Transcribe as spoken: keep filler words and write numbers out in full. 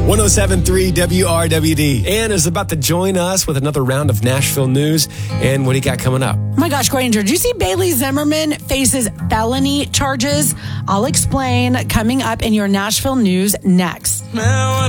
one oh seven point three W R W D. Ann is about to join us with another round of Nashville news. And what do you got coming up? Oh my gosh, Granger, did you see Bailey Zimmerman faces felony charges? I'll explain coming up in your Nashville news next. Now